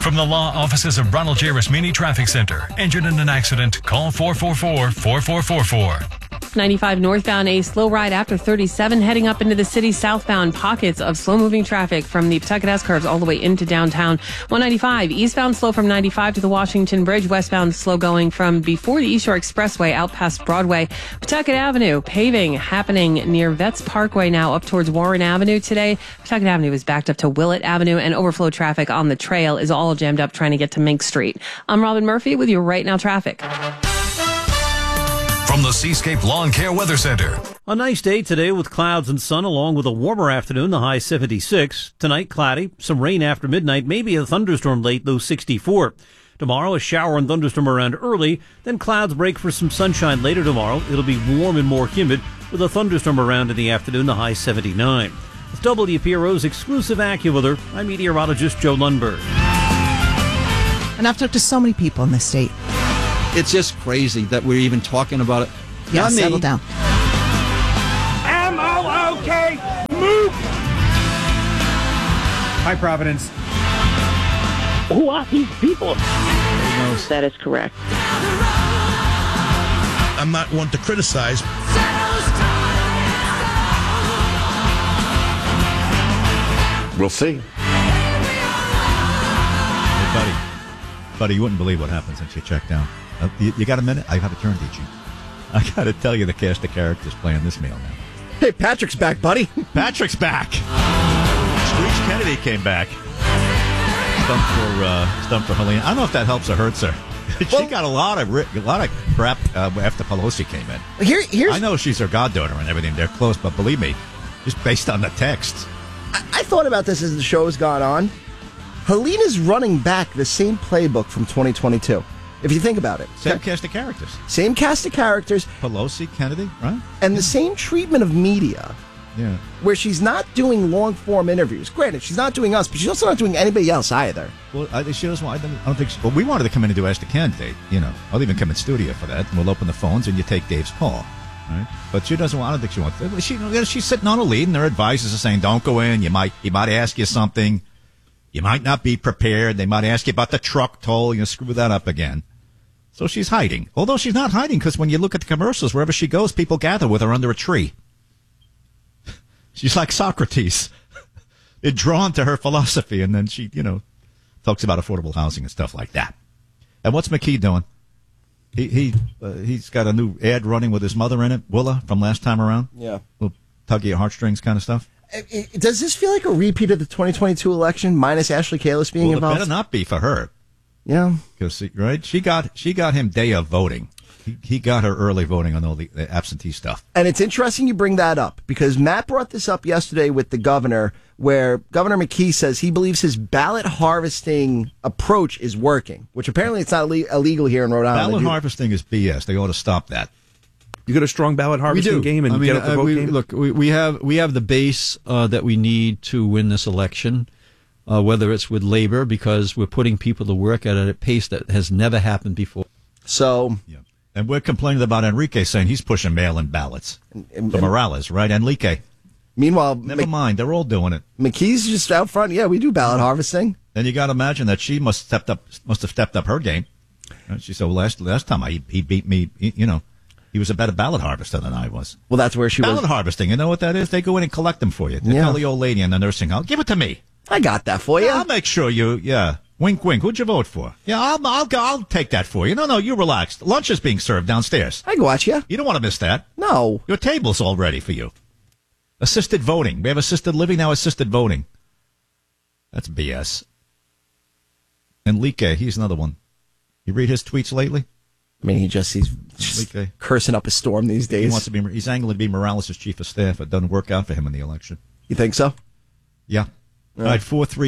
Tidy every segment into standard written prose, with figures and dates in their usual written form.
From the law offices of Ronald J. Rasmini Traffic Center. Injured in an accident? Call 444-4444. 95 northbound, a slow ride after 37 heading up into the city southbound. Pockets of slow-moving traffic from the Pawtucket S-curves all the way into downtown. 195 eastbound slow from 95 to the Washington Bridge. Westbound slow going from before the East Shore Expressway out past Broadway. Pawtucket Avenue paving happening near Vets Parkway now up towards Warren Avenue today. Pawtucket Avenue is backed up to Willett Avenue, and overflow traffic on the trail is all jammed up trying to get to Mink Street. I'm Robin Murphy with your Right Now traffic. From the Seascape Lawn Care Weather Center. A nice day today with clouds and sun along with a warmer afternoon, the high 76. Tonight, cloudy, some rain after midnight, maybe a thunderstorm late, though 64. Tomorrow, a shower and thunderstorm around early, then clouds break for some sunshine later tomorrow. It'll be warm and more humid with a thunderstorm around in the afternoon, the high 79. With WPRO's exclusive AccuWeather, I'm meteorologist Joe Lundberg. And I've talked to so many people in this state. It's just crazy that we're even talking about it. Yeah, settle down. M-O-O-K, move! Hi, Providence. Who are these people? That is correct. I'm not one to criticize. We'll see. Hey, buddy, you wouldn't believe what happens once you check down. You got a minute? I have a turn, teaching. I got to tell you the cast of characters playing this meal now. Hey, Patrick's back, buddy. Patrick's back. Screech Kennedy came back. Stumped for Helene. I don't know if that helps or hurts her. She got a lot of crap after Pelosi came in. Here's I know she's her goddaughter and everything. They're close, but believe me, just based on the texts. I thought about this as the show's gone on. Helene is running back the same playbook from 2022. If you think about it. Same cast of characters. Same cast of characters. Pelosi, Kennedy, right? And the same treatment of media. Yeah. Where she's not doing long-form interviews. Granted, she's not doing us, but she's also not doing anybody else either. Well, she doesn't. I don't think. Well, we wanted to come in and do Ask the Candidate. I'll even come in studio for that. And we'll open the phones and you take Dave's call. Right? But she doesn't want. I don't think she wants. She's sitting on a lead, and her advisors are saying, "Don't go in. He might ask you something. You might not be prepared. They might ask you about the truck toll. Screw that up again." So she's hiding. Although she's not hiding, because when you look at the commercials, wherever she goes, people gather with her under a tree. She's like Socrates. They're drawn to her philosophy, and then she, talks about affordable housing and stuff like that. And what's McKee doing? He's got a new ad running with his mother in it, Willa, from last time around. Yeah. Little tug of your heartstrings kind of stuff. Does this feel like a repeat of the 2022 election, minus Ashley Kalis being involved? It better not be for her. Yeah. Because, right, she got him day of voting. He got her early voting on all the absentee stuff. And it's interesting you bring that up, because Matt brought this up yesterday with the governor, where Governor McKee says he believes his ballot harvesting approach is working, which apparently it's not illegal here in Rhode Island. Ballot harvesting is BS. They ought to stop that. You got a strong ballot harvesting game and get up the vote game? Look, we have the base that we need to win this election, whether it's with labor, because we're putting people to work at a pace that has never happened before. So... Yeah. And we're complaining about Enrique saying he's pushing mail-in ballots. The Morales, right? Enrique. Meanwhile... Never mind. They're all doing it. McKee's just out front. Yeah, we do ballot harvesting. And you got to imagine that she must have stepped up her game. She said, well, last time he beat me, he was a better ballot harvester than I was. Well, that's where she was. Ballot harvesting, you know what that is? They go in and collect them for you. They tell the old lady in the nursing home, give it to me. I got that for you. I'll make sure wink, wink. Who'd you vote for? Yeah, I'll take that for you. No, you relax. Lunch is being served downstairs. I watch you. You don't want to miss that. No. Your table's all ready for you. Assisted voting. We have assisted living, now assisted voting. That's BS. Enrique, he's another one. You read his tweets lately? I mean, he's just cursing up a storm these days. He's angling to be Morales' chief of staff. It doesn't work out for him in the election. You think so? Yeah. All right,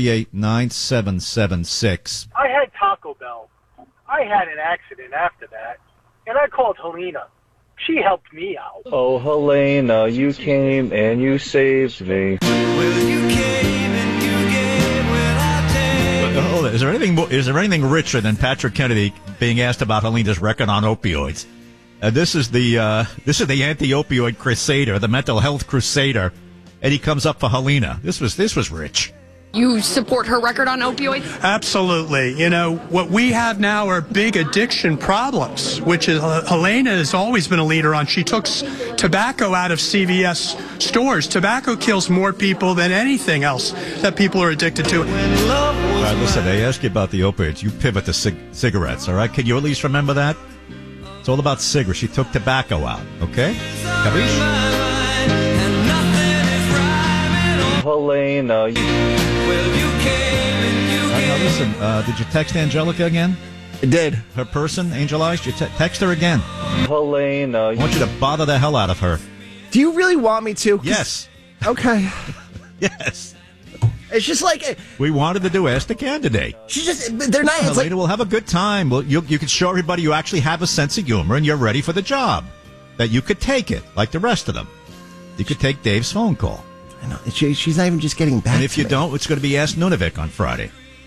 438-9776. I had Taco Bell. I had an accident after that, and I called Helena. She helped me out. Oh, Helena, you came and you saved me. Well, you came and you gave when I take. Hold on. Is there anything richer than Patrick Kennedy being asked about Helena's record on opioids? This is the anti-opioid crusader, the mental health crusader. And he comes up for Helena. This was rich. You support her record on opioids? Absolutely. You know, what we have now are big addiction problems, which is Helena has always been a leader on. She took tobacco out of CVS stores. Tobacco kills more people than anything else that people are addicted to. All right, listen, they ask you about the opioids. You pivot to cigarettes, all right? Can you at least remember that? It's all about cigarettes. She took tobacco out, okay? Capiche? Helena, Now listen, did you text Angelica again? I did. Her person, Angel Eyes? Did you text her again? Helena, I want you to bother the hell out of her. Do you really want me to? Yes. Okay. Yes. It's just like we wanted to do Ask the Candidate. They're not. It's Helena, we'll have a good time. Well, you can show everybody you actually have a sense of humor and you're ready for the job. That you could take it, like the rest of them. You could take Dave's phone call. I know. She's not even just getting back. And if you don't, it's going to be Ask Nunavik on Friday.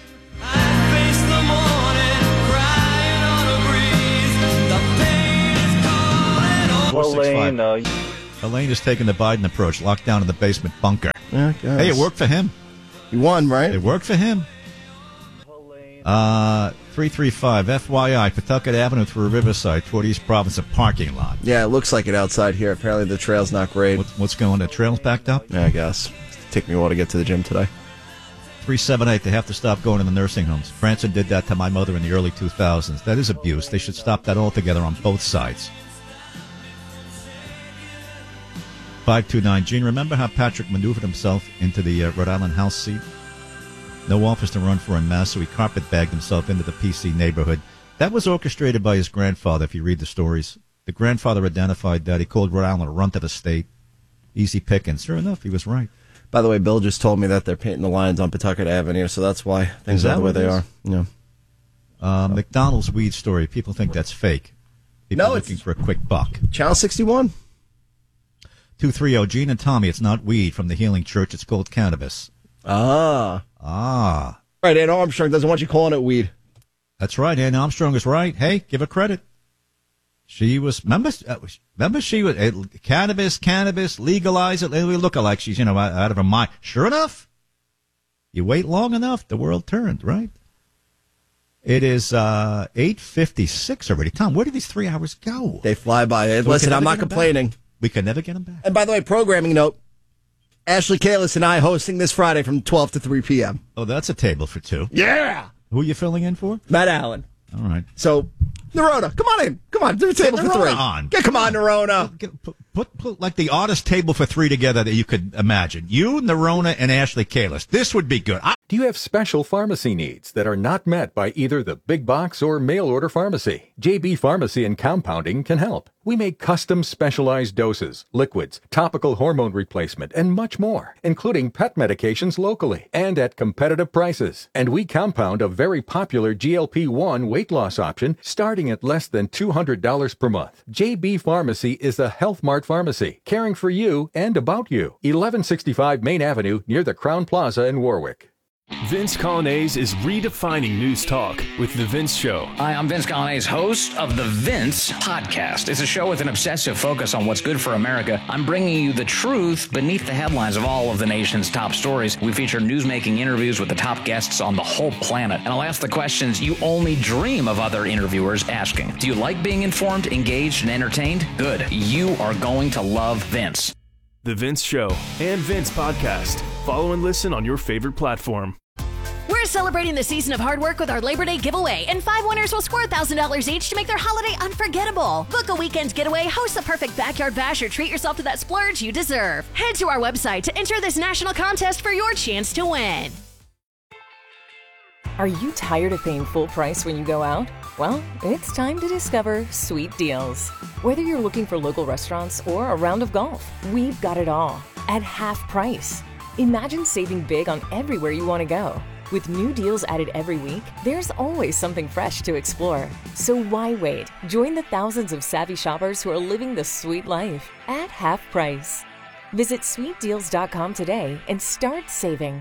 Elaine is taking the Biden approach, locked down in the basement bunker. Yeah, hey, it worked for him. He won, right? It worked for him. 335 FYI, Pawtucket Avenue through Riverside toward East Province, a parking lot. Yeah, it looks like it outside here. Apparently the trail's not great. What's going? The trail's backed up? Yeah, I guess. It'll take me a while to get to the gym today. 378, they have to stop going to the nursing homes. Branson did that to my mother in the early 2000s. That is abuse. They should stop that altogether on both sides. 529, Gene, remember how Patrick maneuvered himself into the Rhode Island House seat? No office to run for en masse, so he carpet-bagged himself into the PC neighborhood. That was orchestrated by his grandfather, if you read the stories. The grandfather identified that. He called Rhode Island a runt of the state. Easy pickings. Sure enough, he was right. By the way, Bill just told me that they're painting the lines on Pawtucket Avenue, so that's why things are the way they are. Yeah. McDonald's weed story. People think that's fake. People looking for a quick buck. Channel 61. 230, Gene and Tommy, it's not weed from the Healing Church. It's called cannabis. Ah. Right, Ann Armstrong doesn't want you calling it weed. That's right. Ann Armstrong is right. Hey, give her credit. She was, remember she was, cannabis, legalize it. Look like she's, out of her mind. Sure enough, you wait long enough, the world turned, right? It is 8:56 already. Tom, where did these 3 hours go? They fly by. Listen, I'm not complaining. We can never get them back. And by the way, programming note, Ashley Kalis and I hosting this Friday from 12 to 3 p.m. Oh, that's a table for two. Yeah! Who are you filling in for? Matt Allen. All right. So, Nerona, come on in. Come on, do a table for three. Yeah, come on, Nerona. Put like the oddest table for three together that you could imagine. You, Nerona, and Ashley Kalis. This would be good. Do you have special pharmacy needs that are not met by either the big box or mail order pharmacy? JB Pharmacy and Compounding can help. We make custom specialized doses, liquids, topical hormone replacement, and much more, including pet medications locally and at competitive prices. And we compound a very popular GLP-1 weight loss option starting at less than $200 per month. JB Pharmacy is a Health Mart pharmacy, caring for you and about you. 1165 Main Avenue near the Crown Plaza in Warwick. Vince Colonnese is redefining news talk with The Vince Show. Hi, I'm Vince Colonnese, host of The Vince Podcast. It's a show with an obsessive focus on what's good for America. I'm bringing you the truth beneath the headlines of all of the nation's top stories. We feature newsmaking interviews with the top guests on the whole planet. And I'll ask the questions you only dream of other interviewers asking. Do you like being informed, engaged, and entertained? Good. You are going to love Vince. The Vince Show and Vince Podcast. Follow and listen on your favorite platform. We're celebrating the season of hard work with our Labor Day giveaway, and 5 winners will score $1,000 each to make their holiday unforgettable. Book a weekend getaway, host the perfect backyard bash, or treat yourself to that splurge you deserve. Head to our website to enter this national contest for your chance to win. Are you tired of paying full price when you go out? Well, it's time to discover Sweet Deals. Whether you're looking for local restaurants or a round of golf, we've got it all at half price. Imagine saving big on everywhere you want to go. With new deals added every week, there's always something fresh to explore. So why wait? Join the thousands of savvy shoppers who are living the sweet life at half price. Visit sweetdeals.com today and start saving.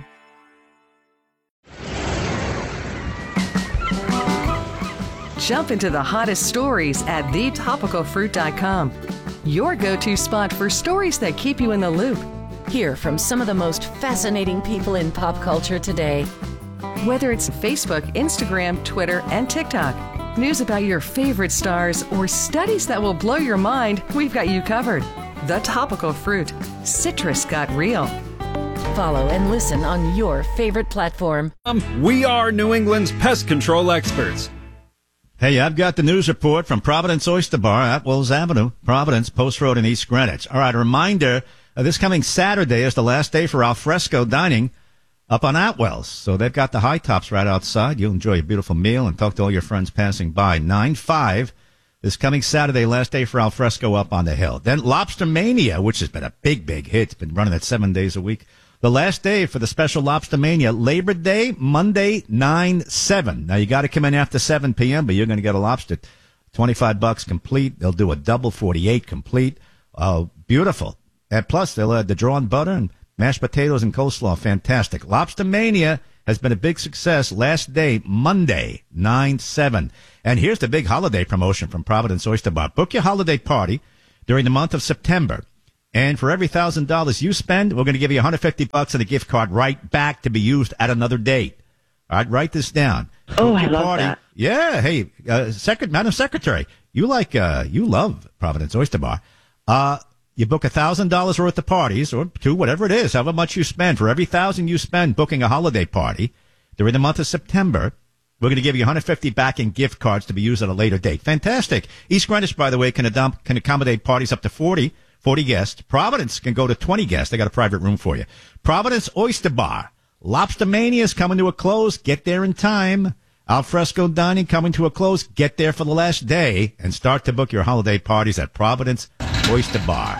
Jump into the hottest stories at thetopicalfruit.com. Your go-to spot for stories that keep you in the loop. Hear from some of the most fascinating people in pop culture today. Whether it's Facebook, Instagram, Twitter, and TikTok, news about your favorite stars, or studies that will blow your mind, we've got you covered. The Topical Fruit. Citrus got real. Follow and listen on your favorite platform. We are New England's pest control experts. Hey, I've got the news report from Providence Oyster Bar, Atwells Avenue, Providence, Post Road in East Greenwich. All right, a reminder, this coming Saturday is the last day for alfresco dining up on Atwells. So they've got the high tops right outside. You'll enjoy a beautiful meal and talk to all your friends passing by. 9/5 this coming Saturday, last day for alfresco up on the hill. Then Lobster Mania, which has been a big, big hit. It's been running at 7 days a week. The last day for the special Lobster Mania, Labor Day, Monday, 9/7. Now, you got to come in after 7 p.m., but you're going to get a lobster. $25 complete. They'll do a double 48 complete. Beautiful. And plus, they'll add the drawn butter and mashed potatoes and coleslaw. Fantastic. Lobster Mania has been a big success. Last day, Monday, 9/7. And here's the big holiday promotion from Providence Oyster Bar. Book your holiday party during the month of September. And for every $1,000 you spend, we're going to give you $150 and a gift card right back to be used at another date. All right, write this down. Oh, I love that. Yeah, hey, Madam Secretary, you love Providence Oyster Bar. You book $1,000 worth of parties, or two, whatever it is, however much you spend. For every $1,000 you spend booking a holiday party during the month of September, we're going to give you $150 back in gift cards to be used at a later date. Fantastic. East Greenwich, by the way, can accommodate parties up to 40 guests. Providence can go to 20 guests. They got a private room for you. Providence Oyster Bar. Lobster Mania is coming to a close. Get there in time. Alfresco dining coming to a close. Get there for the last day and start to book your holiday parties at Providence Oyster Bar,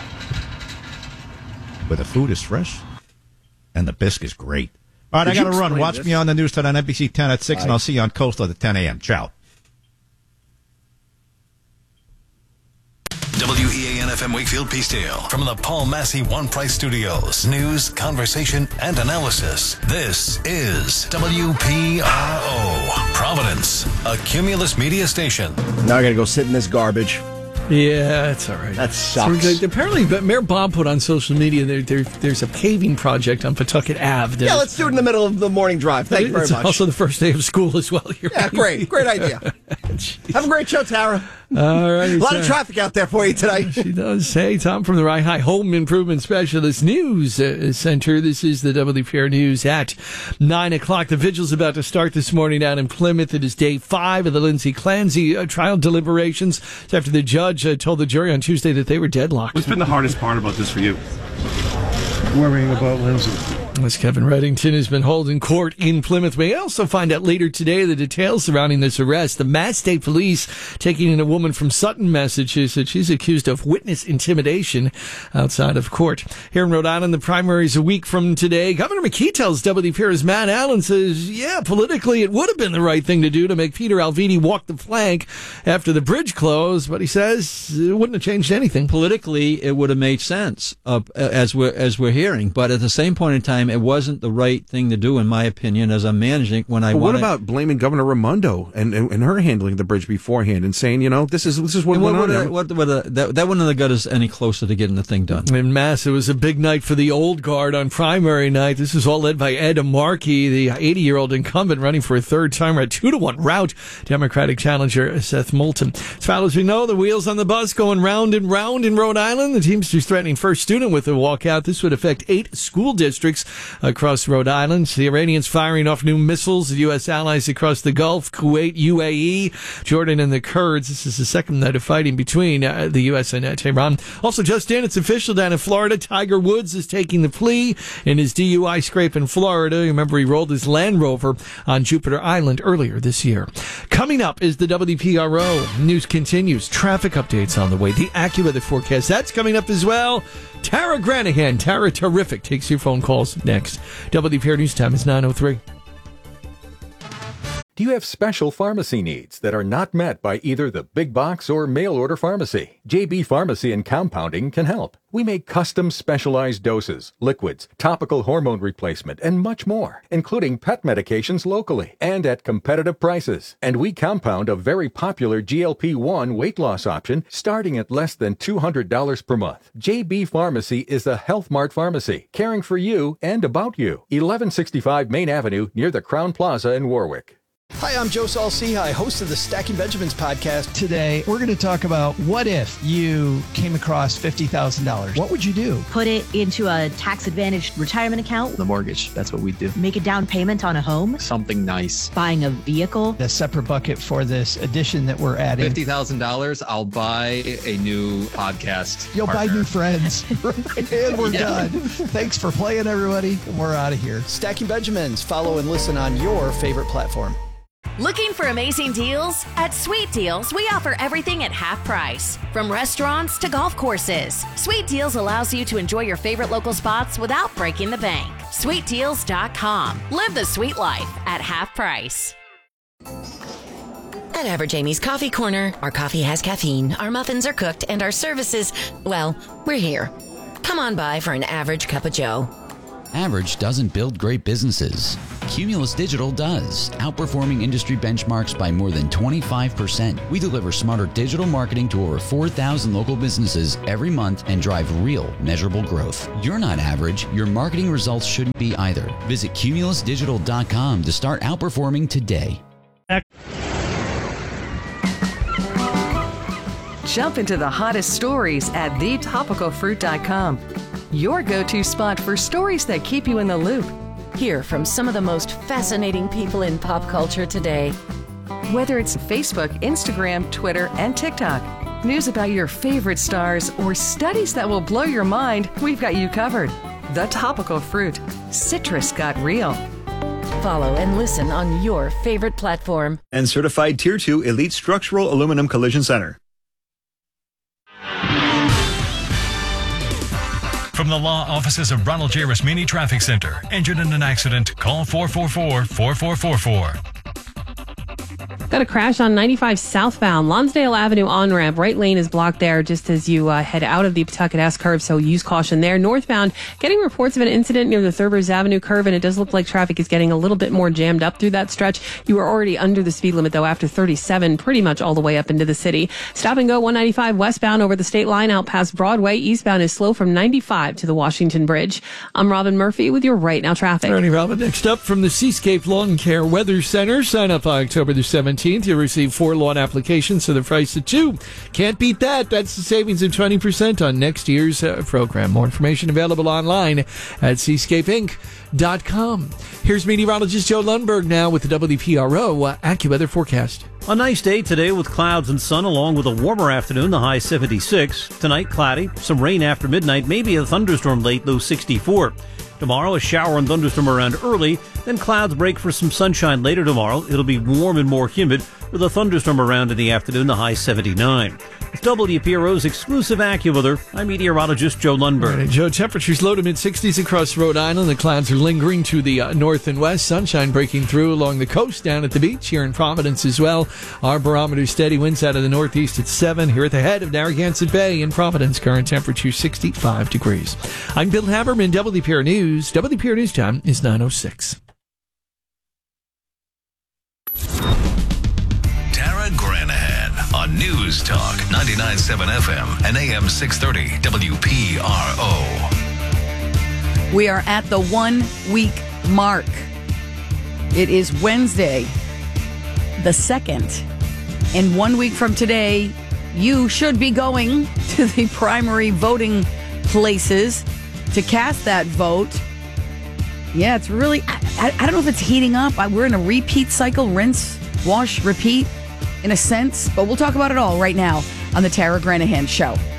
where the food is fresh and the bisque is great. All right, I got to run. Watch me on the news tonight on NBC 10 at 6, and I'll see you on Coastal at 10 a.m. Ciao. WEAN-FM Wakefield Peacedale. From the Paul Massey One Price Studios. News, conversation, and analysis. This is WPRO. Providence, a Cumulus media station. Now I got to go sit in this garbage. Yeah, it's all right. That sucks. Apparently, but Mayor Bob put on social media there's a paving project on Pawtucket Ave. Yeah, let's do it in the middle of the morning drive. Thank you very much. It's also the first day of school as well. Yeah, great idea. Have a great show, Tara. All right. A lot of traffic out there for you tonight. She does. Hey, Tom from the Rye High Home Improvement Specialist News Center. This is the WPR News at 9 o'clock. The vigil's about to start this morning down in Plymouth. It is day 5 of the Lindsay Clancy trial deliberations. It's after the judge told the jury on Tuesday that they were deadlocked. What's been the hardest part about this for you? Worrying about Lindsay. As Kevin Reddington has been holding court in Plymouth. We also find out later today the details surrounding this arrest. The Mass State Police taking in a woman from Sutton, Massachusetts. She's accused of witness intimidation outside of court. Here in Rhode Island, the primary is a week from today. Governor McKee tells WPR's Matt Allen, says, yeah, politically it would have been the right thing to do to make Peter Alvini walk the flank after the bridge closed, but he says it wouldn't have changed anything. Politically, it would have made sense, as we're hearing, but at the same point in time, it wasn't the right thing to do, in my opinion, as I'm managing when I want. What about blaming Governor Raimondo and her handling the bridge beforehand and saying, this is what went on? That wouldn't have got us any closer to getting the thing done. In Mass, it was a big night for the old guard on primary night. This is all led by Ed Markey, the 80-year-old incumbent running for a third time, a 2-1 rout. Democratic challenger Seth Moulton. As far as we know, the wheels on the bus going round and round in Rhode Island. The Teamsters threatening first student with a walkout. This would affect 8 school districts across Rhode Island. The Iranians firing off new missiles. The U.S. allies across the Gulf, Kuwait, UAE, Jordan, and the Kurds. This is the second night of fighting between the U.S. and Tehran. Also, just in, it's official down in Florida. Tiger Woods is taking the plea in his DUI scrape in Florida. Remember, he rolled his Land Rover on Jupiter Island earlier this year. Coming up is the WPRO. News continues. Traffic updates on the way. The AccuWeather forecast. That's coming up as well. Tara Granahan. Tara Terrific takes your phone calls next. WPR News Time is 9:03. Do you have special pharmacy needs that are not met by either the big box or mail order pharmacy? JB Pharmacy and Compounding can help. We make custom specialized doses, liquids, topical hormone replacement, and much more, including pet medications locally and at competitive prices. And we compound a very popular GLP-1 weight loss option starting at less than $200 per month. JB Pharmacy is a Health Mart pharmacy, caring for you and about you. 1165 Main Avenue near the Crown Plaza in Warwick. Hi, I'm Joe Saul-Sehy, host of the Stacking Benjamins podcast. Today, we're going to talk about what if you came across $50,000? What would you do? Put it into a tax-advantaged retirement account. The mortgage, that's what we'd do. Make a down payment on a home. Something nice. Buying a vehicle. A separate bucket for this addition that we're adding. $50,000, I'll buy a new podcast You'll partner. buy new friends. And we're done. Thanks for playing, everybody. We're out of here. Stacking Benjamins. Follow and listen on your favorite platform. Looking for amazing deals? At Sweet Deals, we offer everything at half price. From restaurants to golf courses, Sweet Deals allows you to enjoy your favorite local spots without breaking the bank. SweetDeals.com. Live the sweet life at half price. At Average Amy's Coffee Corner, our coffee has caffeine, our muffins are cooked, and our services, well, we're here. Come on by for an average cup of joe. Average doesn't build great businesses. Cumulus Digital does, outperforming industry benchmarks by more than 25%. We deliver smarter digital marketing to over 4,000 local businesses every month and drive real, measurable growth. You're not average. Your marketing results shouldn't be either. Visit cumulusdigital.com to start outperforming today. Jump into the hottest stories at thetopicalfruit.com. Your go-to spot for stories that keep you in the loop. Hear from some of the most fascinating people in pop culture today. Whether it's Facebook, Instagram, Twitter, and TikTok, news about your favorite stars, or studies that will blow your mind, we've got you covered. The Topical Fruit. Citrus got real. Follow and listen on your favorite platform. And certified Tier 2 Elite Structural Aluminum Collision Center. From the law offices of Ronald J. Rasmini Traffic Center. Injured in an accident? Call 444-4444. Got a crash on 95 southbound, Lonsdale Avenue on-ramp. Right lane is blocked there just as you head out of the Pawtucket S curve, so use caution there. Northbound, getting reports of an incident near the Thurbers Avenue curve, and it does look like traffic is getting a little bit more jammed up through that stretch. You are already under the speed limit, though, after 37, pretty much all the way up into the city. Stop and go 195 westbound over the state line out past Broadway. Eastbound is slow from 95 to the Washington Bridge. I'm Robin Murphy with your Right Now traffic. Ernie Robin, next up from the Seascape Lawn Care Weather Center. Sign up October the 17th. You'll receive 4 lawn applications for the price of 2. Can't beat that. That's the savings of 20% on next year's program. More information available online at seascapeinc.com. Here's meteorologist Joe Lundberg now with the WPRO AccuWeather forecast. A nice day today with clouds and sun along with a warmer afternoon, the high 76. Tonight, cloudy, some rain after midnight, maybe a thunderstorm late, low 64. Tomorrow, a shower and thunderstorm around early, then clouds break for some sunshine later tomorrow. It'll be warm and more humid with a thunderstorm around in the afternoon, the high 79. It's WPRO's exclusive AccuWeather. I'm meteorologist Joe Lundberg. Right, Joe, temperatures low to mid-60s across Rhode Island. The clouds are lingering to the north and west. Sunshine breaking through along the coast down at the beach here in Providence as well. Our barometer steady. Winds out of the northeast at 7. Here at the head of Narragansett Bay in Providence. Current temperature 65 degrees. I'm Bill Haberman, WPR News. WPR News time is 9:06. Tara Granahan on News Talk 99.7 FM and AM 630 WPRO. We are at the 1 week mark. It is Wednesday, the 2nd. And 1 week from today, you should be going to the primary voting places to cast that vote. Yeah, it's really, I don't know if it's heating up. We're in a repeat cycle, rinse, wash, repeat, in a sense. But we'll talk about it all right now on the Tara Granahan Show.